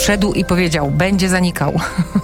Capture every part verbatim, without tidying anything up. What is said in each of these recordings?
wszedł i powiedział, będzie zanikał.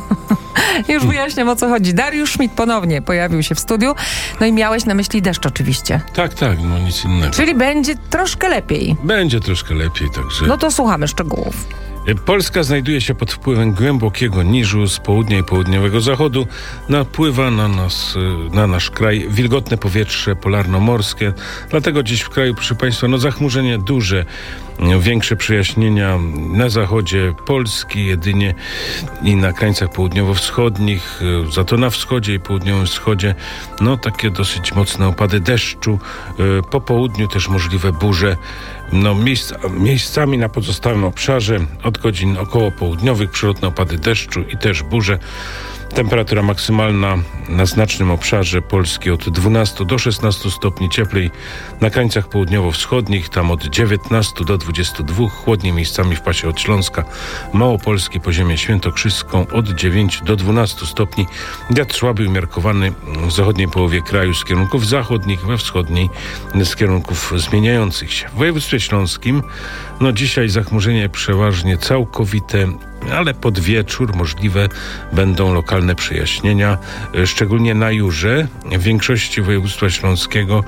Już wyjaśniam, o co chodzi. Dariusz Schmidt ponownie pojawił się w studiu. No i miałeś na myśli deszcz oczywiście. Tak, tak, no nic innego. Czyli będzie troszkę lepiej. Będzie troszkę lepiej, także... No to słuchamy szczegółów. Polska znajduje się pod wpływem głębokiego niżu z południa i południowego zachodu. Napływa na nas, na nasz kraj wilgotne powietrze polarno-morskie. Dlatego dziś w kraju, proszę Państwa, no zachmurzenie duże, większe przejaśnienia na zachodzie Polski jedynie i na krańcach południowo-wschodnich, za to na wschodzie i południowym wschodzie, no takie dosyć mocne opady deszczu. Po południu też możliwe burze. No, miejsc, miejscami na pozostałym obszarze od godzin około południowych przelotne opady deszczu i też burze. Temperatura maksymalna na znacznym obszarze Polski od dwunastu do szesnastu stopni, cieplej na krańcach południowo-wschodnich, tam od dziewiętnastu do dwudziestu dwóch, chłodniej miejscami w pasie od Śląska, Małopolski, po ziemię świętokrzyską od dziewięciu do dwunastu stopni. Wiatr słaby umiarkowany w zachodniej połowie kraju z kierunków zachodnich, we wschodniej z kierunków zmieniających się. W województwie śląskim no dzisiaj zachmurzenie przeważnie całkowite, ale pod wieczór możliwe będą lokalne przejaśnienia, szczególnie na Jurze, w większości województwa śląskiego,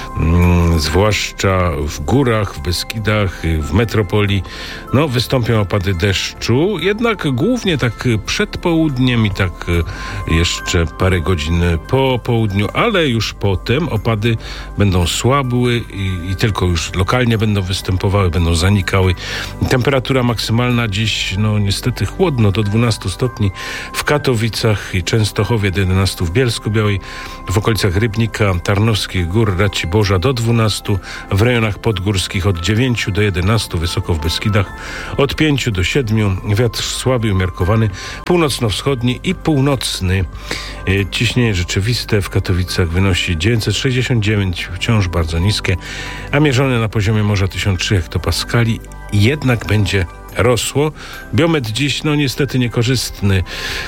mm, zwłaszcza w górach, w Beskidach, w metropolii, no wystąpią opady deszczu, jednak głównie tak przed południem i tak jeszcze parę godzin po południu, ale już potem opady będą słabły i, i tylko już lokalnie będą występowały, będą zanikały. Temperatura maksymalna dziś, no niestety Niestety chłodno, do dwunastu stopni w Katowicach i Częstochowie, do jedenastu w Bielsku-Białej, w okolicach Rybnika, Tarnowskich Gór, Raciborza do dwunastu, w rejonach podgórskich od dziewięciu do jedenastu, wysoko w Beskidach od pięciu do siedmiu, wiatr słaby, umiarkowany, północno-wschodni i północny. Ciśnienie rzeczywiste w Katowicach wynosi dziewięćset sześćdziesiąt dziewięć, wciąż bardzo niskie, a mierzone na poziomie morza tysiąc trzy hektopaskali, jednak będzie rosło. Biometr dziś, no niestety niekorzystny.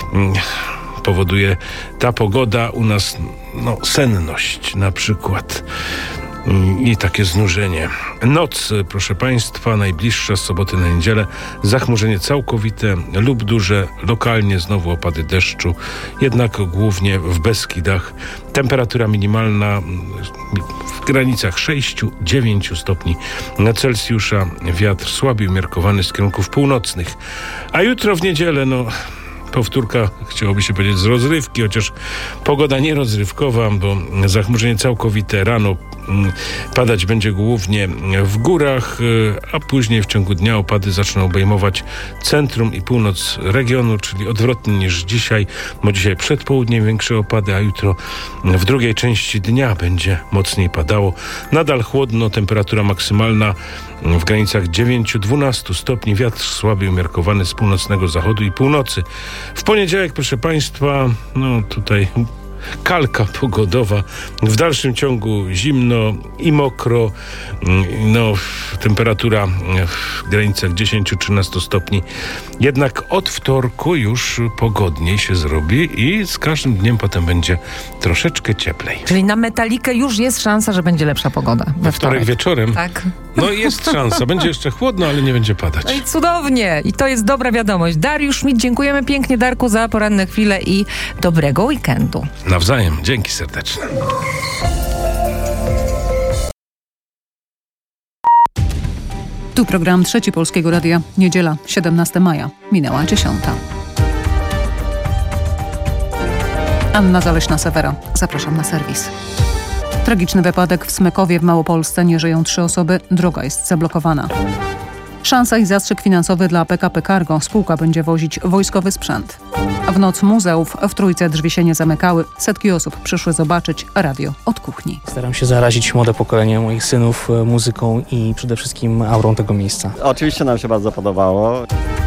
Powoduje ta pogoda u nas, no senność na przykład i takie znużenie. Noc, proszę Państwa, najbliższa z soboty na niedzielę, zachmurzenie całkowite lub duże, lokalnie znowu opady deszczu, jednak głównie w Beskidach. Temperatura minimalna w granicach sześciu do dziewięciu stopni Celsjusza. Wiatr słaby umiarkowany z kierunków północnych. A jutro w niedzielę, no powtórka, chciałoby się powiedzieć, z rozrywki, chociaż pogoda nierozrywkowa, bo zachmurzenie całkowite rano padać będzie głównie w górach, a później w ciągu dnia opady zaczną obejmować centrum i północ regionu, czyli odwrotnie niż dzisiaj, bo dzisiaj przed południem większe opady, a jutro w drugiej części dnia będzie mocniej padało. Nadal chłodno, temperatura maksymalna w granicach dziewięciu do dwunastu stopni, wiatr słaby umiarkowany z północnego zachodu i północy. W poniedziałek, proszę Państwa, no tutaj kalka pogodowa, w dalszym ciągu zimno i mokro, no temperatura w granicach dziesięciu do trzynastu stopni, jednak od wtorku już pogodniej się zrobi i z każdym dniem potem będzie troszeczkę cieplej. Czyli na Metalikę już jest szansa, że będzie lepsza pogoda we wtorek. wtorek wieczorem? Tak. No jest szansa, będzie jeszcze chłodno, ale nie będzie padać. No i cudownie, i to jest dobra wiadomość. Dariusz Schmidt, dziękujemy pięknie, Darku, za poranne chwile i dobrego weekendu. Nawzajem, dzięki serdeczne. Tu program Trzeci Polskiego Radia. Niedziela, siedemnastego maja. Minęła dziesiąta. Anna Zaleśna-Sewera. Zapraszam na serwis. Tragiczny wypadek w Smykowie w Małopolsce. Nie żyją trzy osoby. Droga jest zablokowana. Szansa i zastrzyk finansowy dla P K P Cargo. Spółka będzie wozić wojskowy sprzęt. W noc muzeów w Trójce drzwi się nie zamykały. Setki osób przyszły zobaczyć radio od kuchni. Staram się zarazić młode pokolenie moich synów muzyką i przede wszystkim aurą tego miejsca. Oczywiście nam się bardzo podobało.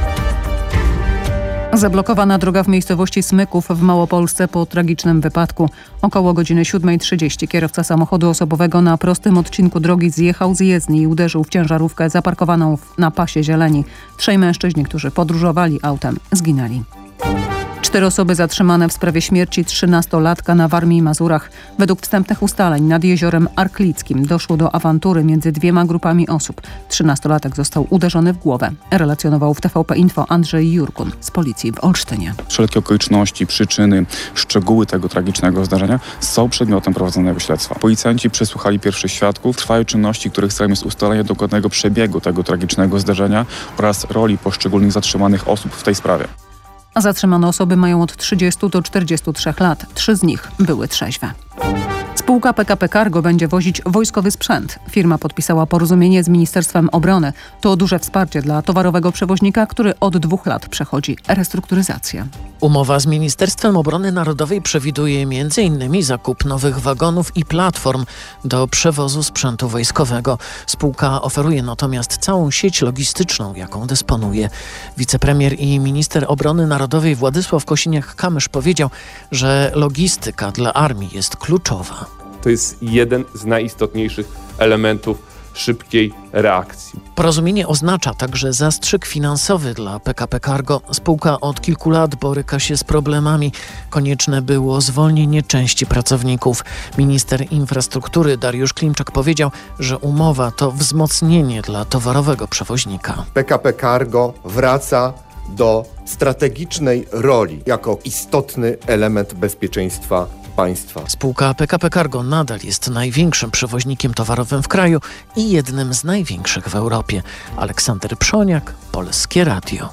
Zablokowana droga w miejscowości Smyków w Małopolsce po tragicznym wypadku. Około godziny siódmej trzydzieści kierowca samochodu osobowego na prostym odcinku drogi zjechał z jezdni i uderzył w ciężarówkę zaparkowaną na pasie zieleni. Trzej mężczyźni, którzy podróżowali autem, zginęli. Cztery osoby zatrzymane w sprawie śmierci trzynastolatka na Warmii i Mazurach. Według wstępnych ustaleń nad jeziorem Arklickim doszło do awantury między dwiema grupami osób. Trzynastolatek został uderzony w głowę. Relacjonował w T V P Info Andrzej Jurkun z policji w Olsztynie. Wszelkie okoliczności, przyczyny, szczegóły tego tragicznego zdarzenia są przedmiotem prowadzonego śledztwa. Policjanci przesłuchali pierwszych świadków. Trwają czynności, których celem jest ustalenie dokładnego przebiegu tego tragicznego zdarzenia oraz roli poszczególnych zatrzymanych osób w tej sprawie. A zatrzymane osoby mają od trzydziestu do czterdziestu trzech lat. Trzy z nich były trzeźwe. Spółka P K P Cargo będzie wozić wojskowy sprzęt. Firma podpisała porozumienie z Ministerstwem Obrony. To duże wsparcie dla towarowego przewoźnika, który od dwóch lat przechodzi restrukturyzację. Umowa z Ministerstwem Obrony Narodowej przewiduje między innymi zakup nowych wagonów i platform do przewozu sprzętu wojskowego. Spółka oferuje natomiast całą sieć logistyczną, jaką dysponuje. Wicepremier i minister obrony narodowej Władysław Kosiniak-Kamysz powiedział, że logistyka dla armii jest kluczowa. To jest jeden z najistotniejszych elementów szybkiej reakcji. Porozumienie oznacza także zastrzyk finansowy dla P K P Cargo. Spółka od kilku lat boryka się z problemami. Konieczne było zwolnienie części pracowników. Minister infrastruktury Dariusz Klimczak powiedział, że umowa to wzmocnienie dla towarowego przewoźnika. P K P Cargo wraca do strategicznej roli jako istotny element bezpieczeństwa państwa. Spółka P K P Cargo nadal jest największym przewoźnikiem towarowym w kraju i jednym z największych w Europie. Aleksander Przoniak, Polskie Radio.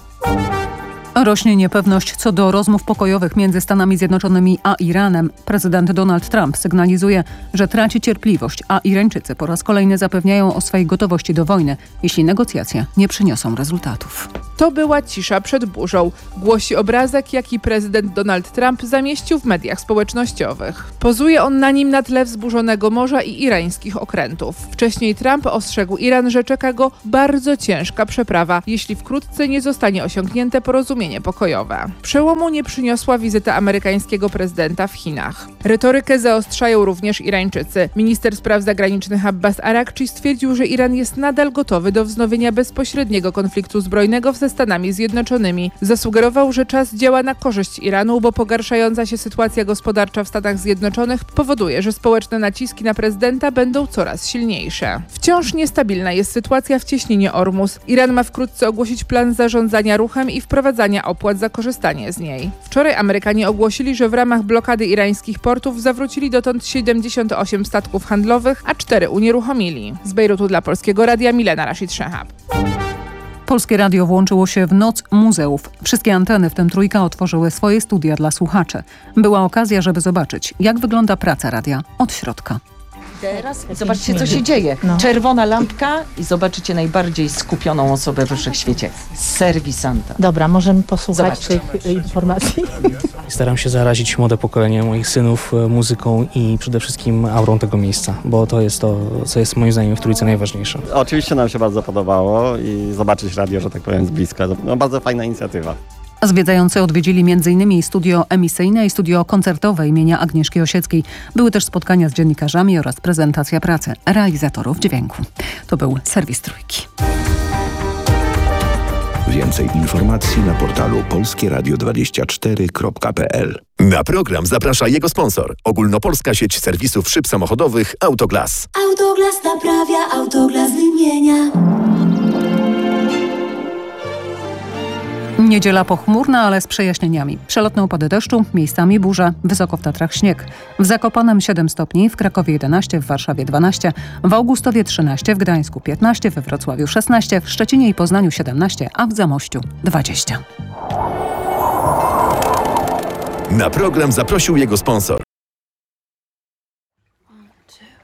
Rośnie niepewność co do rozmów pokojowych między Stanami Zjednoczonymi a Iranem. Prezydent Donald Trump sygnalizuje, że traci cierpliwość, a Irańczycy po raz kolejny zapewniają o swojej gotowości do wojny, jeśli negocjacje nie przyniosą rezultatów. To była cisza przed burzą, głosi obrazek, jaki prezydent Donald Trump zamieścił w mediach społecznościowych. Pozuje on na nim na tle wzburzonego morza i irańskich okrętów. Wcześniej Trump ostrzegł Iran, że czeka go bardzo ciężka przeprawa, jeśli wkrótce nie zostanie osiągnięte porozumienie pokojowe. Przełomu nie przyniosła wizyta amerykańskiego prezydenta w Chinach. Retorykę zaostrzają również Irańczycy. Minister spraw zagranicznych Abbas Arakci stwierdził, że Iran jest nadal gotowy do wznowienia bezpośredniego konfliktu zbrojnego ze Stanami Zjednoczonymi. Zasugerował, że czas działa na korzyść Iranu, bo pogarszająca się sytuacja gospodarcza w Stanach Zjednoczonych powoduje, że społeczne naciski na prezydenta będą coraz silniejsze. Wciąż niestabilna jest sytuacja w cieśninie Ormus. Iran ma wkrótce ogłosić plan zarządzania ruchem i wprowadzania opłat za korzystanie z niej. Wczoraj Amerykanie ogłosili, że w ramach blokady irańskich portów zawrócili dotąd siedemdziesiąt osiem statków handlowych, a cztery unieruchomili. Z Bejrutu dla Polskiego Radia Milena Rashid Szehab. Polskie Radio włączyło się w Noc Muzeów. Wszystkie anteny, w tym Trójka, otworzyły swoje studia dla słuchaczy. Była okazja, żeby zobaczyć, jak wygląda praca radia od środka. Teraz zobaczcie, co się dzieje. Czerwona lampka i zobaczycie najbardziej skupioną osobę we wszechświecie. Serwisanta. Dobra, możemy posłuchać Zobaczcie. tych informacji. Staram się zarazić młode pokolenie moich synów muzyką i przede wszystkim aurą tego miejsca, bo to jest to, co jest moim zdaniem w Trójce najważniejsze. Oczywiście nam się bardzo podobało i zobaczyć radio, że tak powiem, z bliska. No, bardzo fajna inicjatywa. Zwiedzający odwiedzili m in studio emisyjne i studio koncertowe imienia Agnieszki Osieckiej. Były też spotkania z dziennikarzami oraz prezentacja pracy realizatorów dźwięku. To był serwis Trójki. Więcej informacji na portalu polskie radio dwadzieścia cztery kropka p l. Na program zaprasza jego sponsor. Ogólnopolska sieć serwisów szyb samochodowych Autoglas. Autoglas naprawia, Autoglas wymienia. Niedziela pochmurna, ale z przejaśnieniami. Przelotne opady deszczu, miejscami burza, wysoko w Tatrach śnieg. W Zakopanem siedem stopni, w Krakowie jedenaście, w Warszawie dwanaście, w Augustowie trzynaście, w Gdańsku piętnaście, we Wrocławiu szesnaście, w Szczecinie i Poznaniu siedemnaście, a w Zamościu dwadzieścia. Na program zaprosił jego sponsor.